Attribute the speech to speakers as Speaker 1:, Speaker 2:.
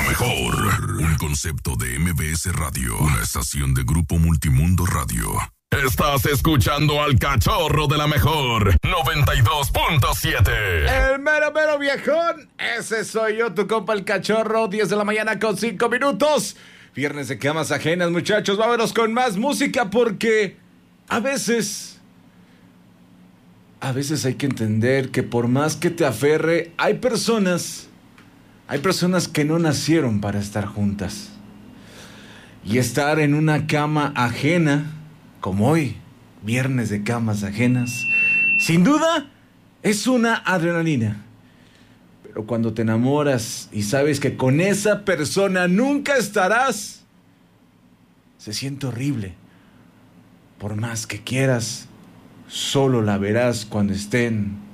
Speaker 1: mejor. Un concepto de MBS Radio. Una estación de Grupo Multimundo Radio. Estás escuchando al Cachorro de la Mejor 92.7.
Speaker 2: El mero mero viejón. Ese soy yo, tu compa el Cachorro. 10 de la mañana con 5 minutos. Viernes de camas ajenas, muchachos. Vámonos con más música porque a veces hay que entender que por más que te aferre, hay personas que no nacieron para estar juntas. Y estar en una cama ajena, como hoy, viernes de camas ajenas, sin duda es una adrenalina. Pero cuando te enamoras y sabes que con esa persona nunca estarás, se siente horrible. Por más que quieras, solo la verás cuando estén